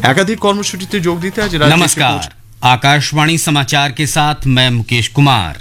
একাধিক কর্মসূচিতে যোগ দিতে আজ नमस्कार, आकाशवाणी समाचार के साथ मैं मुकेश कुमार।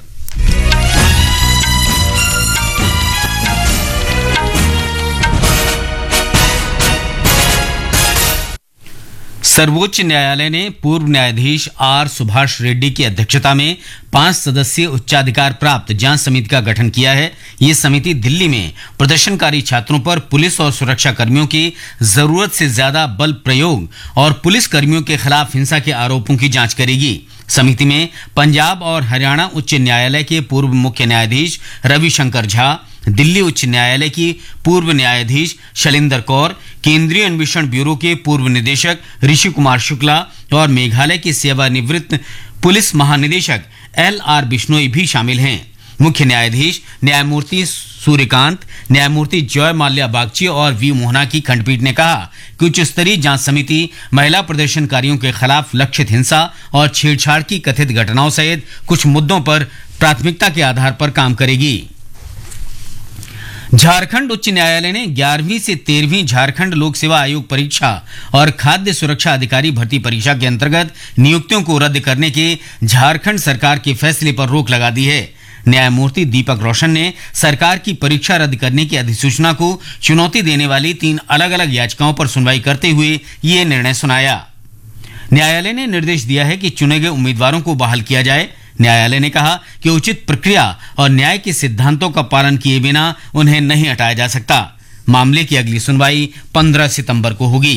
सर्वोच्च न्यायालय ने पूर्व न्यायाधीश आर सुभाष रेड्डी की अध्यक्षता में 5 सदस्यीय उच्चाधिकार प्राप्त जांच समिति का गठन किया है। ये समिति दिल्ली में प्रदर्शनकारी छात्रों पर पुलिस और सुरक्षा कर्मियों की जरूरत से ज्यादा बल प्रयोग और पुलिस कर्मियों के खिलाफ हिंसा के आरोपों की जांच करेगी। समिति में पंजाब और हरियाणा उच्च न्यायालय के पूर्व मुख्य न्यायाधीश रविशंकर झा, दिल्ली उच्च न्यायालय की पूर्व न्यायाधीश शैलेंद्र कौर, केंद्रीय अन्वेषण ब्यूरो के पूर्व निदेशक ऋषि कुमार शुक्ला और मेघालय के सेवानिवृत्त पुलिस महानिदेशक LR बिश्नोई भी शामिल हैं। मुख्य न्यायाधीश न्यायमूर्ति सूर्यकांत, न्यायमूर्ति जय माल्या बागची और वी मोहना की खंडपीठ ने कहा कि उच्च स्तरीय जांच समिति महिला प्रदर्शनकारियों के खिलाफ लक्षित हिंसा और छेड़छाड़ की कथित घटनाओं सहित कुछ मुद्दों पर प्राथमिकता के आधार पर काम करेगी। झारखंड उच्च न्यायालय ने 11वीं से 13वीं झारखंड लोक सेवा आयोग परीक्षा और खाद्य सुरक्षा अधिकारी भर्ती परीक्षा के अंतर्गत नियुक्तियों को रद्द करने के झारखंड सरकार के फैसले पर रोक लगा दी है। न्यायमूर्ति दीपक रोशन ने सरकार की परीक्षा रद्द करने की अधिसूचना को चुनौती देने वाली 3 अलग अलग याचिकाओं पर सुनवाई करते हुए ये निर्णय सुनाया। न्यायालय ने निर्देश दिया है कि चुने गए उम्मीदवारों को बहाल किया जाए। न्यायालय ने कहा कि उचित प्रक्रिया और न्याय के सिद्धांतों का पालन किए बिना उन्हें नहीं हटाया जा सकता। मामले की अगली सुनवाई 15 सितंबर को होगी।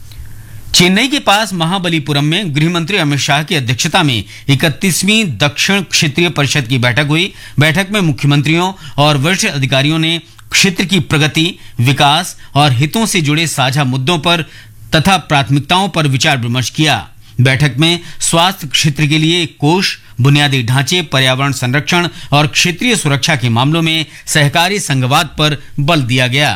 चेन्नई के पास महाबलीपुरम में गृह मंत्री अमित शाह की अध्यक्षता में 31वीं दक्षिण क्षेत्रीय परिषद की बैठक हुई। बैठक में मुख्यमंत्रियों और वरिष्ठ अधिकारियों ने क्षेत्र की प्रगति, विकास और हितों से जुड़े साझा मुद्दों पर तथा प्राथमिकताओं पर विचार विमर्श किया। बैठक में स्वास्थ्य क्षेत्र के लिए कोष, बुनियादी ढांचे, पर्यावरण संरक्षण और क्षेत्रीय सुरक्षा के मामलों में सहकारी संघवाद पर बल दिया गया।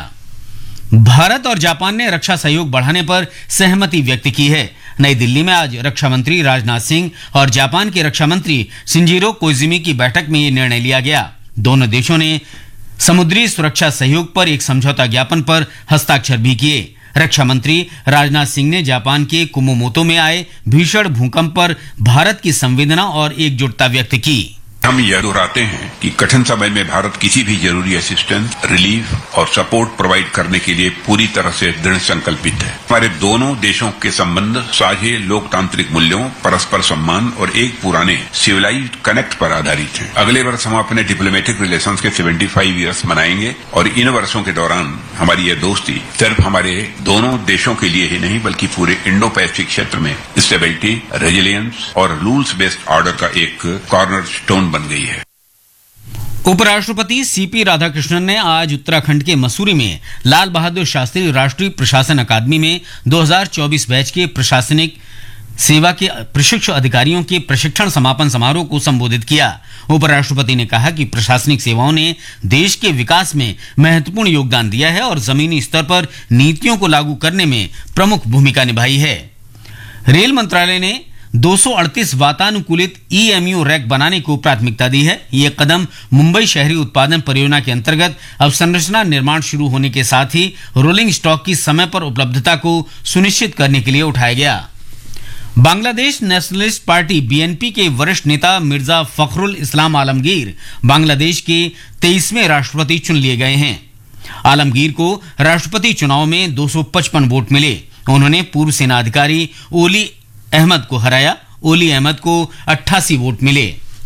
भारत और जापान ने रक्षा सहयोग बढ़ाने पर सहमति व्यक्त की है। नई दिल्ली में आज रक्षा मंत्री राजनाथ सिंह और जापान के रक्षा मंत्री शिंजिरो कोइजुमी की बैठक में यह निर्णय लिया गया। दोनों देशों ने समुद्री सुरक्षा सहयोग पर एक समझौता ज्ञापन पर हस्ताक्षर भी किए। रक्षा मंत्री राजनाथ सिंह ने जापान के कुमामोतो में आए भीषण भूकंप पर भारत की संवेदना और एकजुटता व्यक्त की। हम यह दोहराते हैं कि कठिन समय में भारत किसी भी जरूरी असिस्टेंस, रिलीफ और सपोर्ट प्रोवाइड करने के लिए पूरी तरह से दृढ़ संकल्पित है। हमारे दोनों देशों के संबंध साझे लोकतांत्रिक मूल्यों, परस्पर सम्मान और एक पुराने सिविलाइज्ड कनेक्ट पर आधारित हैं। अगले वर्ष हम अपने डिप्लोमेटिक रिलेशंस के 75 ईयर्स मनाएंगे और इन वर्षों के दौरान हमारी यह दोस्ती सिर्फ हमारे दोनों देशों के लिए ही नहीं बल्कि पूरे इंडो पैसिफिक क्षेत्र में स्टेबिलिटी, रेजिलियंस और रूल्स बेस्ड ऑर्डर का एक कॉर्नर स्टोन बन गई है। उपराष्ट्रपति CP राधाकृष्णन ने आज उत्तराखंड के मसूरी में लाल बहादुर शास्त्री राष्ट्रीय प्रशासन अकादमी में 2024 बैच के प्रशासनिक सेवा के प्रशिक्षु अधिकारियों के प्रशिक्षण समापन समारोह को संबोधित किया। उपराष्ट्रपति ने कहा कि प्रशासनिक सेवाओं ने देश के विकास में महत्वपूर्ण योगदान दिया है और जमीनी स्तर पर नीतियों को लागू करने में प्रमुख भूमिका निभाई है। रेल मंत्रालय ने 238 वातानुकूलित EMU रैक बनाने को प्राथमिकता दी है। ये कदम मुंबई शहरी उत्पादन परियोजना के अंतर्गत अवसंरचना निर्माण शुरू होने के साथ ही रोलिंग स्टॉक की समय पर उपलब्धता को सुनिश्चित करने के लिए उठाया गया। बांग्लादेश नेशनलिस्ट पार्टी BNP के वरिष्ठ नेता मिर्जा फखरुल इस्लाम आलमगीर बांग्लादेश के 23वें राष्ट्रपति चुन लिए गए हैं। आलमगीर को राष्ट्रपति चुनाव में 255 वोट मिले। उन्होंने पूर्व सेना अधिकारी ओली अहमद को हराया। ओली अहमद को 88 वोट मिले।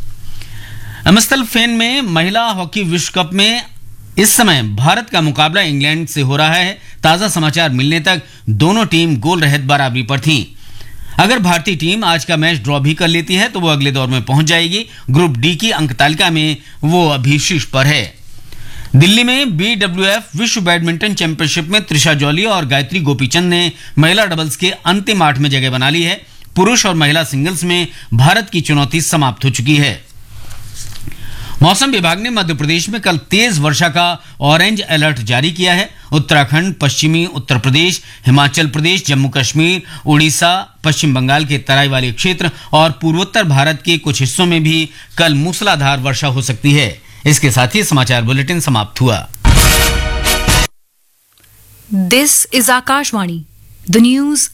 एमएसएल में महिला हॉकी विश्व कप में इस समय भारत का मुकाबला इंग्लैंड से हो रहा है। ताजा समाचार मिलने तक दोनों टीम गोल रहित बराबरी पर थीं। अगर भारतीय टीम आज का मैच ड्रॉ भी कर लेती है तो वो अगले दौर में पहुंच जाएगी। ग्रुप डी की अंक तालिका में वो अभी शीर्ष पर है। दिल्ली में BWF विश्व बैडमिंटन चैंपियनशिप में त्रिशा जॉली और गायत्री गोपीचंद ने महिला डबल्स के अंतिम 8 में जगह बना ली है। पुरुष और महिला सिंगल्स में भारत की चुनौती समाप्त हो चुकी है। मौसम विभाग ने मध्य प्रदेश में कल तेज वर्षा का ऑरेंज अलर्ट जारी किया है। उत्तराखंड, पश्चिमी उत्तर प्रदेश, हिमाचल प्रदेश, जम्मू कश्मीर, उड़ीसा, पश्चिम बंगाल के तराई वाले क्षेत्र और पूर्वोत्तर भारत के कुछ हिस्सों में भी कल मूसलाधार वर्षा हो सकती है। इसके साथ ही समाचार बुलेटिन समाप्त हुआ। This is Akashvani, the news